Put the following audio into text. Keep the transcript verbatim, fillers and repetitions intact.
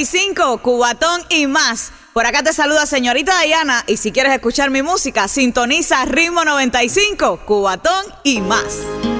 y cinco, Cubatón y más. Por acá te saluda señorita Diana y si quieres escuchar mi música, sintoniza Ritmo noventa y cinco, Cubatón y más.